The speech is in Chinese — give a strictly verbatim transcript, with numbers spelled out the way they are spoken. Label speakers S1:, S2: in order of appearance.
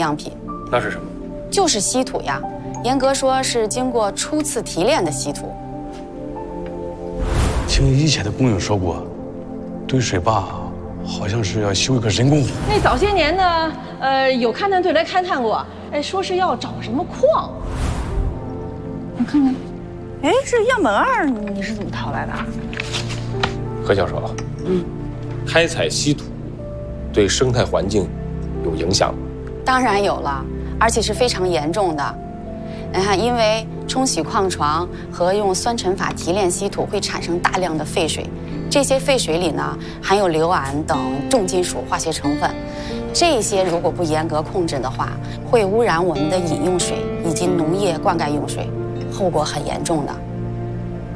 S1: 样品。
S2: 那是什么？
S1: 就是稀土呀，严格说是经过初次提炼的稀土。
S3: 听以前的工友说过，兑水坝好像是要修一个人工湖。
S4: 那早些年呢，呃，有勘探队来勘探过，哎，说是要找什么矿。我看看，哎，这样本二你是怎么淘来的？
S2: 何教授，嗯，开采稀土对生态环境有影响吗？
S1: 当然有了，而且是非常严重的。你看，因为冲洗矿床和用酸沉法提炼稀土会产生大量的废水，这些废水里呢含有硫胺等重金属化学成分，这些如果不严格控制的话，会污染我们的饮用水以及农业灌溉用水，后果很严重的。